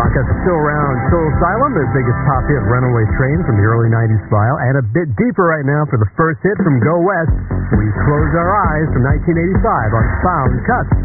Rock, that's Still Around, Soul Asylum, their biggest pop hit, Runaway Train from the early 90s file, and a bit deeper right now for the first hit from Go West, We Close Our Eyes from 1985 on Sound Cuts.